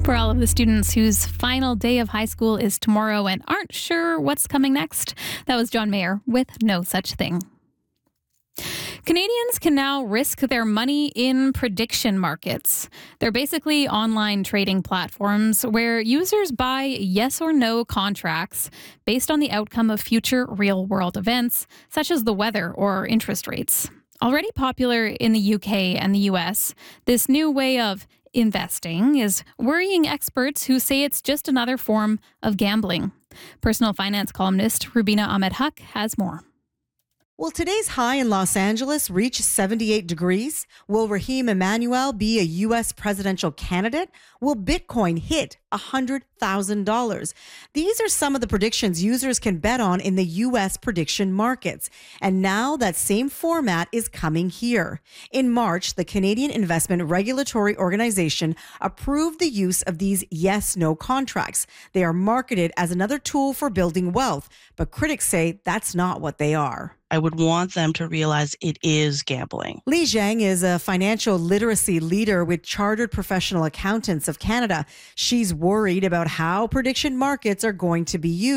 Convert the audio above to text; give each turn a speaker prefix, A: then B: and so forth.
A: For all of the students whose final day of high school is tomorrow and aren't sure what's coming next, that was John Mayer with No Such Thing. Canadians can now risk their money in prediction markets. They're basically online trading platforms where users buy yes or no contracts based on the outcome of future real-world events, such as the weather or interest rates. Already popular in the UK and the US, this new way of investing is worrying experts who say it's just another form of gambling. Personal finance columnist Rubina Ahmed-Haq has more.
B: Will today's high in Los Angeles reach 78 degrees? Will Raheem Emanuel be a U.S. presidential candidate? Will Bitcoin hit $100,000? These are some of the predictions users can bet on in the U.S. prediction markets. And now that same format is coming here. In March, the Canadian Investment Regulatory Organization approved the use of these yes-no contracts. They are marketed as another tool for building wealth, but critics say that's not what they are.
C: I would want them to realize it is gambling.
B: Li Zhang is a financial literacy leader with Chartered Professional Accountants of Canada. She's worried about how prediction markets are going to be used.